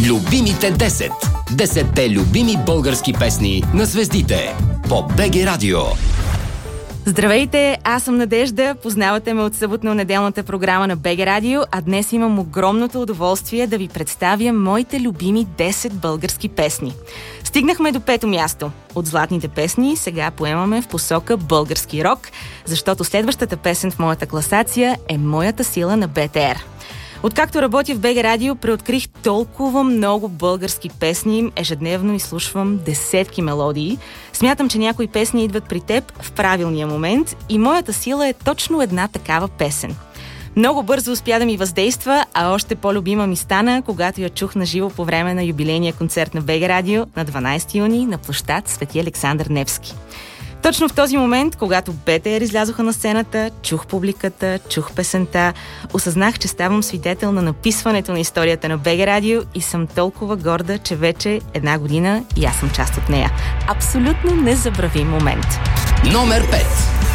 Любимите 10. 10-те любими български песни на звездите по БГ Радио. Здравейте, аз съм Надежда, познавате ме от съботно-неделната програма на БГ Радио, а днес имам огромното удоволствие да ви представя моите любими 10 български песни. Стигнахме до 5-то място. От златните песни сега поемаме в посока български рок, защото следващата песен в моята класация е "Моята сила" на БТР. Откакто работя в БГ Радио, преоткрих толкова много български песни, ежедневно изслушвам десетки мелодии. Смятам, че някои песни идват при теб в правилния момент и "Моята сила" е точно една такава песен. Много бързо успя да ми въздейства, а още по-любима ми стана, когато я чух на живо по време на юбилейния концерт на БГ Радио на 12 юни на площад Свети Александър Невски. Точно в този момент, когато БТР излязоха на сцената, чух публиката, чух песента, осъзнах, че ставам свидетел на написването на историята на БГ Радио и съм толкова горда, че вече една година и аз съм част от нея. Абсолютно незабравим момент. Номер 5.